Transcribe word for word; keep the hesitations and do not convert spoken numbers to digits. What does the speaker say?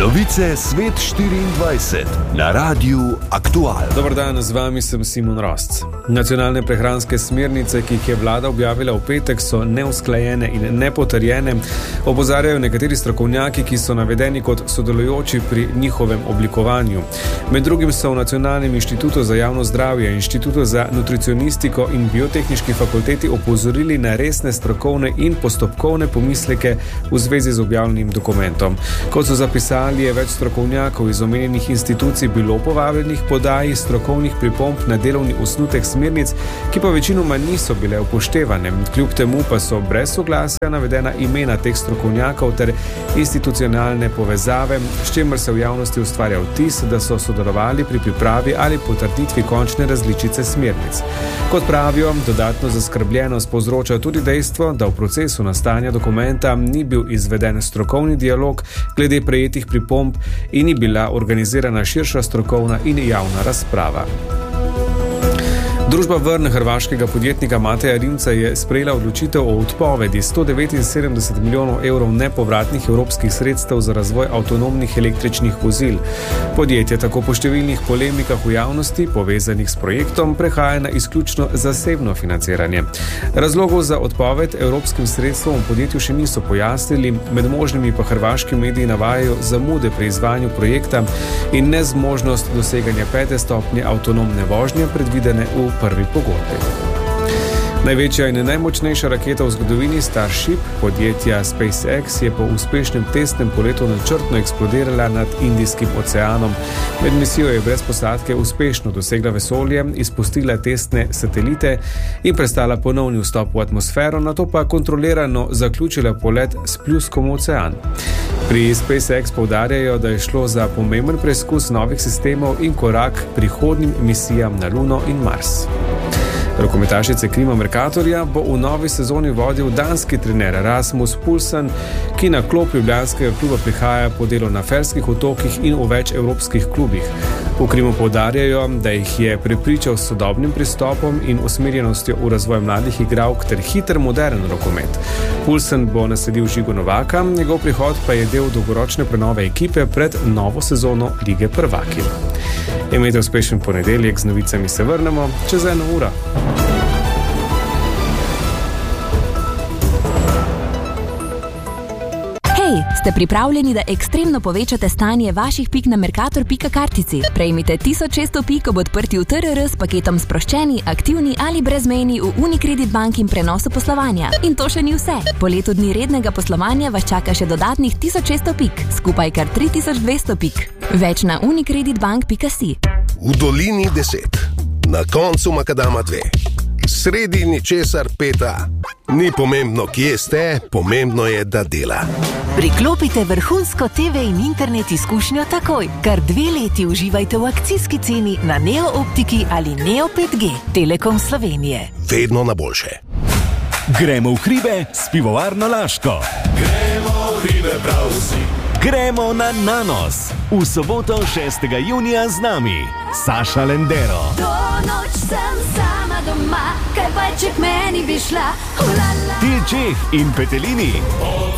Novice Svet štiriindvajset na Radiu Aktual. Dobar dan, z vami sem Simon Rosc. Nacionalne prehranske smernice, ki jih je vlada objavila v petek, so neusklajene in nepotrjene, opozarjajo nekateri strokovnjaki, ki so navedeni kot sodelujoči pri njihovem oblikovanju. Med drugim so v Nacionalnem inštitutu za javno zdravje, Inštitutu za nutricionistiko in biotehniški fakulteti opozorili na resne strokovne in postopkovne pomisleke v zvezi z objavljenim dokumentom. Kot so zapisali, je več strokovnjakov iz omenjenih institucij bilo povabljenih podaji strokovnih pripomb na delovni osnutek smernic, ki pa večinoma niso bile upoštevane. Kljub temu pa so brez soglasja navedena imena teh strokovnjakov ter institucionalne povezave, s čimer se v javnosti ustvarja vtis, da so sodelovali pri pripravi ali potrditvi končne različice smernic. Kot pravijo, dodatno zaskrbljenost povzroča tudi dejstvo, da v procesu nastajanja dokumenta ni bil izveden strokovni dialog glede prejetih pripomb in ni bila organizirana širša strokovna in javna razprava. Družba Vrn hrvaškega podjetnika Mateja Rimca je sprejela odločitev o odpovedi sto devetinsedemdeset milijonov evrov nepovratnih evropskih sredstev za razvoj avtonomnih električnih vozil. Podjetje tako po številnih polemikah v javnosti, povezanih s projektom, prehaja na izključno zasebno financiranje. Razlogov za odpoved evropskim sredstvom v podjetju še niso pojasnili, med možnimi pa hrvaški mediji navajajo zamude pri izvajanju projekta in nezmožnost doseganja pete stopnje avtonomne vožnje, predvidene v prvi pogodbi. Največja in najmočnejša raketa v zgodovini Starship podjetja SpaceX je po uspešnem testnem poletu načrtno eksplodirala nad Indijskim oceanom. Med misijo je brez posadke uspešno dosegla vesolje, izpustila testne satelite in prestala ponovni vstop v atmosfero, nato pa kontrolirano zaključila polet s pljuskom v ocean. Pri SpaceX poudarjajo, da je šlo za pomemben preizkus novih sistemov in korak prihodnjim misijam na Luno in Mars. Rokometašice Krima Mercatorja bo v novi sezoni vodil danski trener Rasmus Poulsen, ki na klop ljubljanskega kluba prihaja po delu na Ferskih otokih in v več evropskih klubih. V Krimu poudarjajo, da jih je prepričal s sodobnim pristopom in usmerjenostjo v razvoj mladih igralk ter hiter modern rokomet. Poulsen bo nasledil Žigo Novaka, njegov prihod pa je del dolgoročne prenove ekipe pred novo sezono Lige prvakinj. Imejte uspešen ponedeljek, z novicami se vrnemo čez eno uro. Ste pripravljeni, da ekstremno povečate stanje vaših pik na Mercator pika kartici? Prejmite tisoč šeststo pik ob odprtju T R R s paketom sproščeni, aktivni ali brezmejni v Unicredit Bank in prenosu poslovanja. In to še ni vse. Po letu dni rednega poslovanja vas čaka še dodatnih tisoč šeststo pik, skupaj kar tri tisoč dvesto pik. Več na unicredit bank pika si. V dolini deset, na koncu makadama dve. Sredi ničesar peta. Ni pomembno, kje ste, pomembno je, da dela. Priklopite vrhunsko T V in internet izkušnjo takoj. Kar dve leti uživajte v akcijski ceni na Neo Optiki ali Neo pet G. Telekom Slovenije. Vedno na boljše. Gremo v hribe s pivovarno Laško. Gremo v hribe prav vsi. Gremo na Nanos. V soboto šestega junija z nami Saša Lendero. Do noč sem sama doma, kaj pa če k meni bi šla. Ulala. Til Čeh in Petelini. Od